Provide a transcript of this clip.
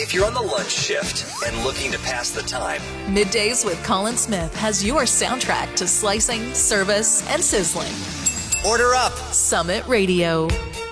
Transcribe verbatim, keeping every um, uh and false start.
If you're on the lunch shift and looking to pass the time, Middays with Colin Smith has your soundtrack to slicing, service, and sizzling. order up. Summit Radio.